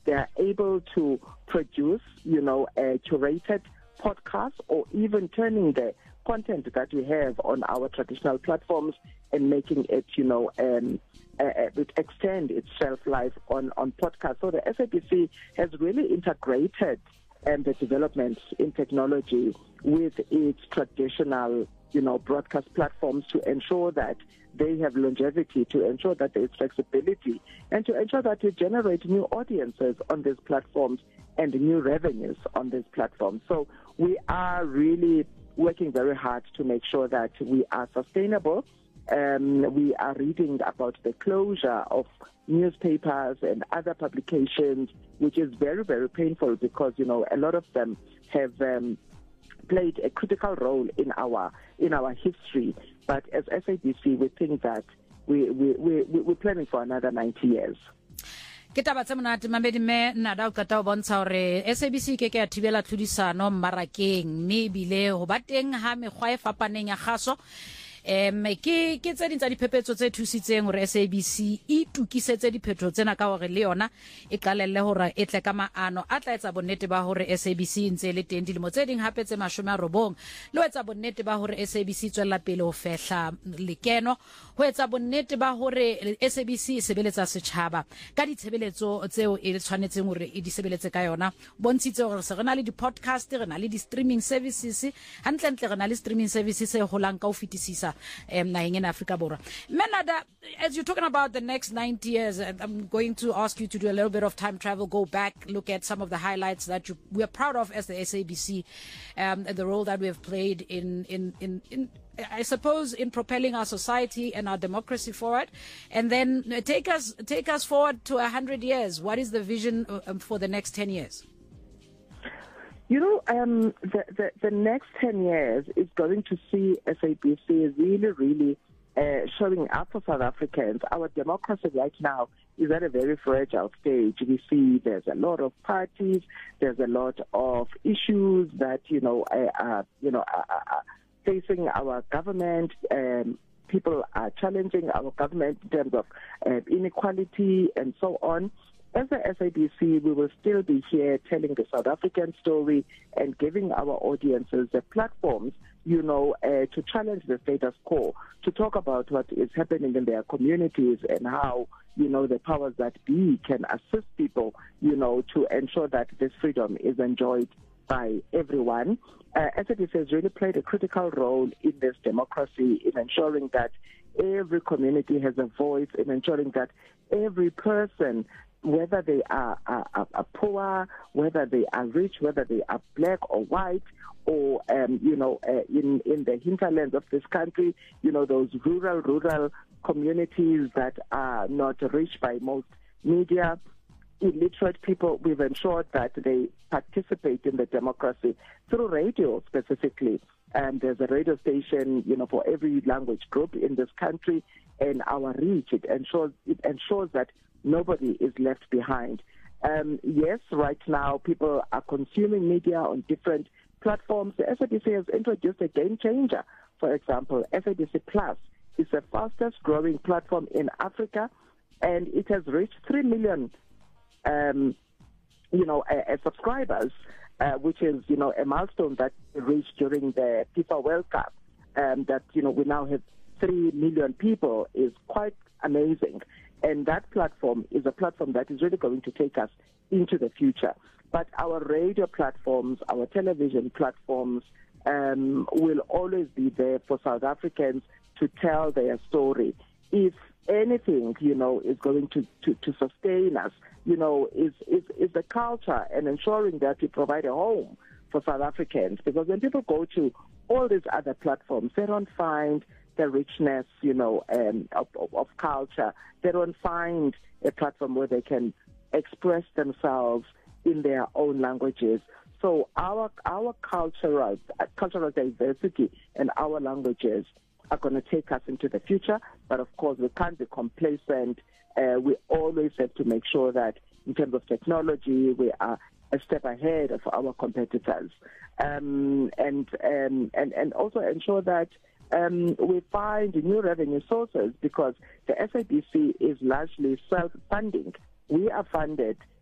They are able to produce, a curated podcast, or even turning the content that we have on our traditional platforms and making it, it extend its shelf life on podcasts. So the SABC has really integrated the developments in technology with its traditional, broadcast platforms to ensure that they have longevity, to ensure that there is flexibility, and to ensure that we generate new audiences on these platforms and new revenues on these platforms. So we are really working very hard to make sure that we are sustainable. We are reading about the closure of newspapers and other publications, which is very, very painful because, a lot of them have played a critical role in our history. But as SABC, we think that we're planning for another 90 years. Ke taba tse monate mamedi me nna o qeta o bontsha hore SABC ke ya thibela tlhodisano mmarakeng mme bile ho ba teng ha mekgwa e fapaneng ya kgaso ke tse ding tsa diphephetso tse thusitseng hore SABC e tukisetse diphetho tsena ka hore le yona e qalelle hore e tle ka maano a tla etsa bonnete ba hore SABC ntse le teng dilemo tse ding hape tse 90 le ho etsa bonnete ba hore SABC tswella pele ho fehla lekeno ho etsa bonnete ba hore SABC e sebeletsa setjhaba ka ditshebeletso tseo e tshwanetseng hore e di sebeletse ka yona bontshitse hore se rena le di podcast rena le di streaming services hantle rena le streaming services se holang ka ho fetisisa naheng in Africa Borwa. Menada, as you're talking about the next 90 years, I'm going to ask you to do a little bit of time travel, go back, look at some of the highlights that we are proud of as the SABC, the role that we have played in I suppose in propelling our society and our democracy forward, and then take us forward to 100 years. What is the vision for the next 10 years? The next 10 years is going to see SABC really showing up for South Africans. Our democracy right now is at a very fragile stage. We see there's a lot of parties, there's a lot of issues that, are facing our government. People are challenging our government in terms of inequality and so on. As the SABC, we will still be here telling the South African story and giving our audiences the platforms, to challenge the status quo, to talk about what is happening in their communities and how, the powers that be can assist people, to ensure that this freedom is enjoyed by everyone. SABC has really played a critical role in this democracy, in ensuring that every community has a voice, in ensuring that every person, whether they are poor, whether they are rich, whether they are black or white, or in the hinterlands of this country, those rural communities that are not reached by most media, illiterate people, we've ensured that they participate in the democracy through radio specifically. And there's a radio station, for every language group in this country, and our reach, it ensures that nobody is left behind. Yes, right now people are consuming media on different platforms. The SABC has introduced a game changer. For example, SABC Plus is the fastest growing platform in Africa, and it has reached 3 million subscribers, which is, a milestone that we reached during the FIFA World Cup. That, we now have 3 million people is quite amazing. And that platform is a platform that is really going to take us into the future. But our radio platforms, our television platforms, will always be there for South Africans to tell their story. If anything, is going to sustain us, is the culture and ensuring that we provide a home for South Africans. Because when people go to all these other platforms, they don't find the richness, of culture. They don't find a platform where they can express themselves in their own languages. So our cultural diversity and our languages are going to take us into the future. But of course, we can't be complacent. We always have to make sure that in terms of technology, we are a step ahead of our competitors, and also ensure that we find new revenue sources, because the SABC is largely self-funding. We are funded